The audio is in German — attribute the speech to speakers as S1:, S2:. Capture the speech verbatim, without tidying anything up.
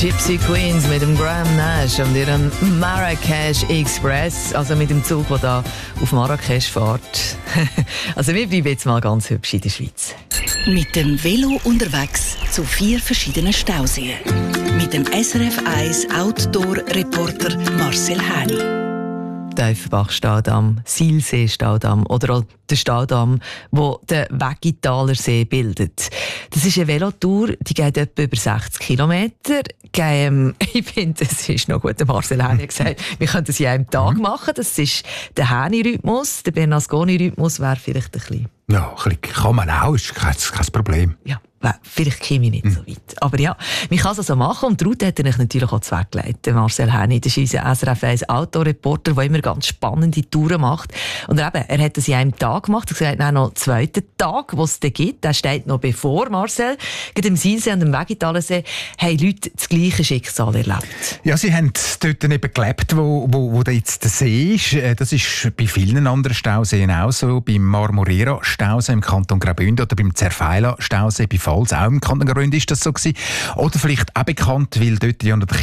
S1: Gypsy Queens mit dem Graham Nash und ihrem Marrakesh Express, also mit dem Zug, der da auf Marrakesch fährt. Also wir bleiben jetzt mal ganz hübsch in der Schweiz.
S2: Mit dem Velo unterwegs zu vier verschiedenen Stauseen. Mit dem S R F eins Outdoor-Reporter Marcel Häni.
S1: Tiefenbach-Staudamm, Silsee-Staudamm oder auch der Staudamm, der den Weggitaler See bildet. Das ist eine Velotour, die geht etwa über sechzig Kilometer. Ähm, ich finde, es ist noch gut, der Marcel Häni hat gesagt, wir können das in einem Tag machen. Das ist der Häni-Rhythmus, der Bernasconi-Rhythmus wäre vielleicht ein bisschen...
S3: Ja, ein bisschen kann man auch, ist kein, kein Problem.
S1: Ja. Vielleicht käme ich nicht mhm. so weit. Aber ja, man kann es also machen. Und die Route hat er natürlich auch zuweggelegt. Marcel Häni, das ist unser S R F eins Autoreporter, der immer ganz spannende Touren macht. Und er, eben, er hat das in einem Tag gemacht. Er hat dann noch einen zweiten Tag, den es dann gibt. Der steht noch bevor, Marcel. Gerade im Silsee und im Wegitalensee haben Leute das gleiche Schicksal erlebt.
S3: Ja, sie haben dort eben gelebt, wo, wo, wo jetzt der See ist. Das ist bei vielen anderen Stauseen auch so. Beim Marmorera-Stausee im Kanton Graubünden oder beim Zerfeila-Stausee bei Pfalz, auch im Kanton Graubünden ist das so gewesen. Oder vielleicht auch bekannt, weil dort ja